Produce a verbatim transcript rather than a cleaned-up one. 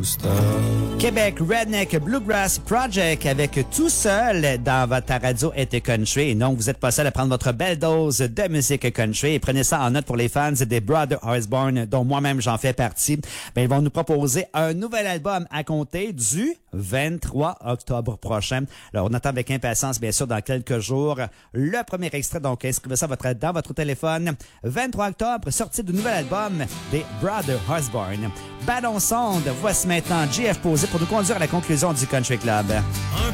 booster. Québec Redneck Bluegrass Project avec Tout seul dans votre radio été country. Et non, vous êtes pas seul à prendre votre belle dose de musique country. Et prenez ça en note pour les fans des Brothers Osborne, dont moi-même j'en fais partie. Ben, ils vont nous proposer un nouvel album à compter du vingt-trois octobre prochain. Alors, on attend avec impatience, bien sûr, dans quelques jours, le premier extrait. Donc, inscrivez ça votre, dans votre téléphone. vingt-trois octobre, sortie du nouvel album des Brothers Osborne. Ballon sonde, voici maintenant J F Posé pour nous conduire à la conclusion du Country Club.